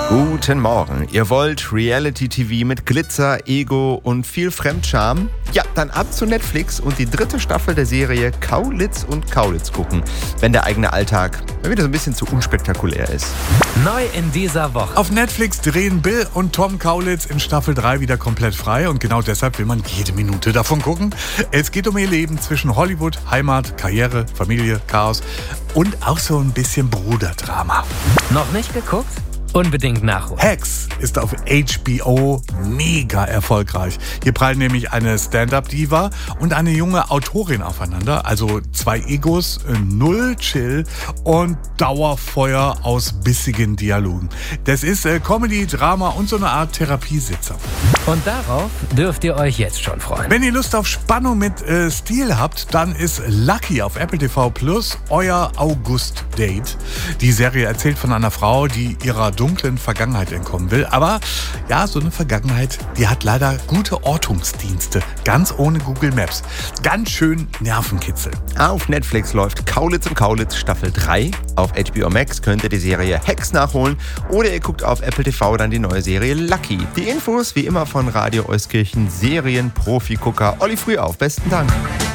Guten Morgen. Ihr wollt Reality-TV mit Glitzer, Ego und viel Fremdscham? Ja, dann ab zu Netflix und die 3. Staffel der Serie Kaulitz und Kaulitz gucken, wenn der eigene Alltag wieder so ein bisschen zu unspektakulär ist. Neu in dieser Woche. Auf Netflix drehen Bill und Tom Kaulitz in Staffel 3 wieder komplett frei und genau deshalb will man jede Minute davon gucken. Es geht um ihr Leben zwischen Hollywood, Heimat, Karriere, Familie, Chaos und auch so ein bisschen Bruderdrama. Noch nicht geguckt? Unbedingt nachholen. Hacks ist auf HBO mega erfolgreich. Hier prallen nämlich eine Stand-Up-Diva und eine junge Autorin aufeinander. Also 2 Egos, 0 Chill und Dauerfeuer aus bissigen Dialogen. Das ist Comedy, Drama und so eine Art Therapiesitzer. Und darauf dürft ihr euch jetzt schon freuen. Wenn ihr Lust auf Spannung mit Stil habt, dann ist Lucky auf Apple TV Plus euer August-Date. Die Serie erzählt von einer Frau, die ihrer dunklen Vergangenheit entkommen will. Aber ja, so eine Vergangenheit, die hat leider gute Ortungsdienste. Ganz ohne Google Maps. Ganz schön Nervenkitzel. Auf Netflix läuft Kaulitz und Kaulitz Staffel 3. Auf HBO Max könnt ihr die Serie Hacks nachholen. Oder ihr guckt auf Apple TV dann die neue Serie Lucky. Die Infos wie immer von Radio Euskirchen Serienprofi-Gucker Olli Frühauf. Besten Dank.